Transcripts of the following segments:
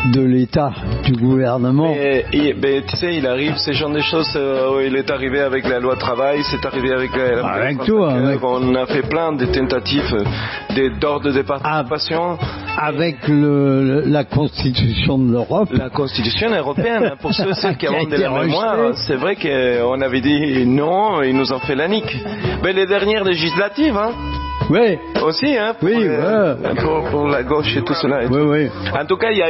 de l'État, du gouvernement. Tu sais, il arrive ce genre de choses. Il est arrivé avec la loi travail, c'est arrivé avec la avec tout. On a fait plein de tentatives d'ordre de participation. Avec la Constitution de l'Europe. La Constitution européenne, pour ceux qui ont de la mémoire, c'est vrai qu'on avait dit non, ils nous ont fait la nique. Mais les dernières législatives, hein. Oui. Aussi, hein. Pour la gauche et tout cela. Et oui. En tout cas, il y a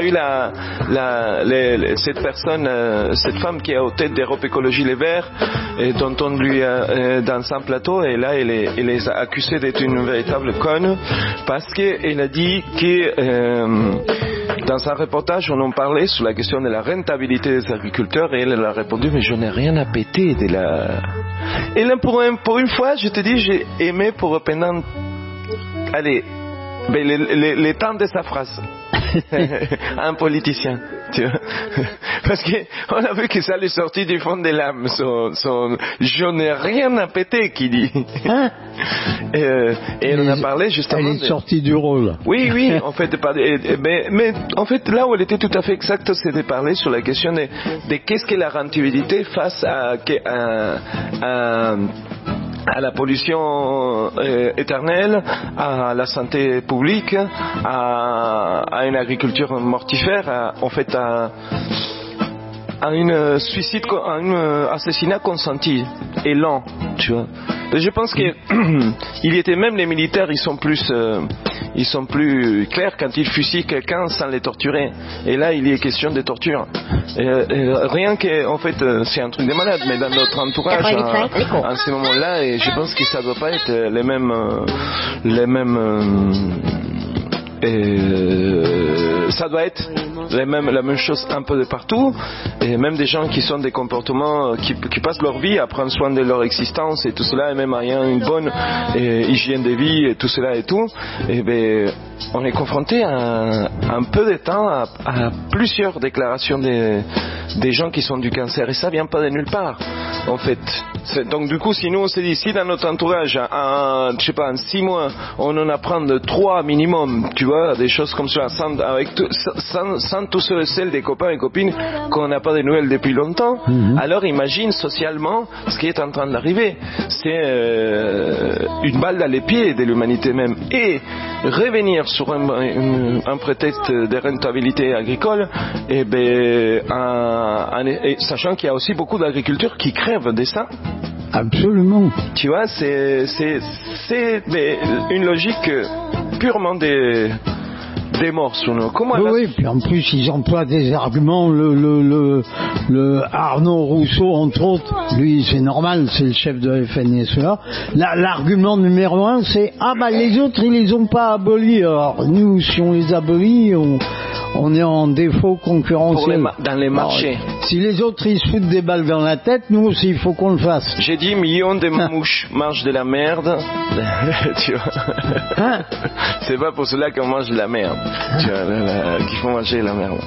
eu cette personne, cette femme qui est aux têtes d'Europe Écologie Les Verts, et dont on lui a dans un plateau, et là, elle les a accusés d'être une véritable conne, parce qu'elle a dit que dans un reportage, on en parlait sur la question de la rentabilité des agriculteurs, et elle a répondu, mais je n'ai rien à péter de la... Et là, pour une fois, je te dis, j'ai aimé pour pendant... Allez, les temps de sa phrase. Un politicien, tu vois. Parce qu'on a vu que ça lui sortit du fond de l'âme, son je n'ai rien à péter, qui dit. Hein? Et on a parlé justement. Elle est sortie du rôle. Oui, en fait, mais en fait, là où elle était tout à fait exacte, c'est de parler sur la question de qu'est-ce qu'est la rentabilité face à la pollution éternelle, à la santé publique, à une agriculture mortifère, en fait à un suicide, à un assassinat consenti et lent, tu vois. Et je pense que il y était même les militaires, ils sont plus clairs quand ils fusillent quelqu'un sans les torturer. Et là, il y est question de torture. Et rien que, en fait, c'est un truc de malade, mais dans notre entourage, à ce moment-là, et je pense que ça doit pas être les mêmes. Ça doit être la même chose un peu de partout, et même des gens qui sont des comportements qui passent leur vie à prendre soin de leur existence et tout cela, et même ayant une bonne hygiène de vie et tout cela et tout, et ben on est confronté à un peu de temps à plusieurs déclarations des gens qui sont du cancer, et ça vient pas de nulle part en fait. Donc du coup, si nous on se dit, si dans notre entourage en 6 mois on en apprend 3 minimum, tu vois, des choses comme ça, sans tous ceux et celles des copains et copines qu'on n'a pas de nouvelles depuis longtemps, alors imagine socialement ce qui est en train d'arriver. C'est une balle dans les pieds de l'humanité même. Et revenir sur un prétexte de rentabilité agricole, et sachant qu'il y a aussi beaucoup d'agriculteurs qui crèvent de ça. Absolument. Tu vois, c'est une logique purement des morts sur nous. Oui, puis en plus ils emploient des arguments. Le Arnaud Rousseau, entre autres, lui c'est normal, c'est le chef de la FNSEA. L'argument numéro 1, c'est les autres ils les ont pas abolis. Alors nous, si on les abolit, on est en défaut concurrentiel. Dans les marchés. Alors, si les autres ils se foutent des balles dans la tête, nous aussi il faut qu'on le fasse. J'ai dit millions de mouches mangent de la merde. Tu vois. Hein? C'est pas pour cela qu'on mange de la merde. Tu vois, qu'il faut manger la merde.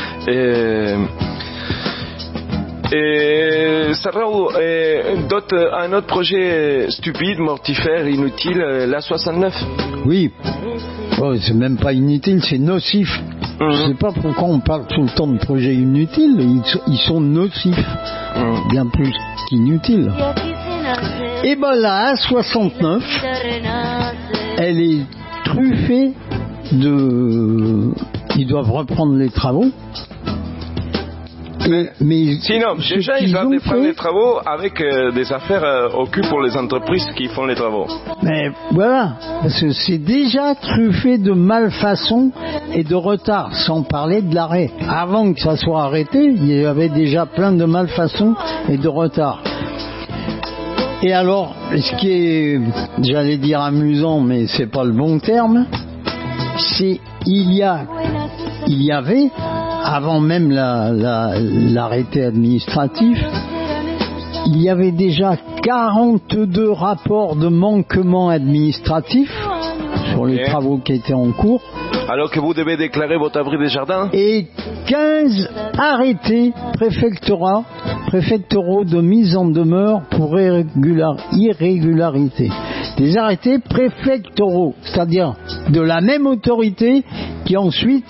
Et Sarraou, un autre projet stupide, mortifère, inutile, l'A69. Oui. Oh, c'est même pas inutile, c'est nocif. Je sais pas pourquoi on parle tout le temps de projets inutiles. Ils sont nocifs, bien plus qu'inutiles. Et ben la A69, elle est truffée ils doivent reprendre les travaux. Mais sinon, déjà ils doivent reprendre les travaux avec des affaires au cul pour les entreprises qui font les travaux. Mais voilà, parce que c'est déjà truffé de malfaçons et de retard, sans parler de l'arrêt. Avant que ça soit arrêté, il y avait déjà plein de malfaçons et de retard. Et alors, ce qui est, j'allais dire amusant, mais c'est pas le bon terme, c'est il y avait, avant même l'arrêté administratif, il y avait déjà 42 rapports de manquement administratif sur les travaux qui étaient en cours. Alors que vous devez déclarer votre abri des jardins. Et 15 arrêtés préfectoraux de mise en demeure pour irrégularité. Des arrêtés préfectoraux, c'est-à-dire de la même autorité qui ensuite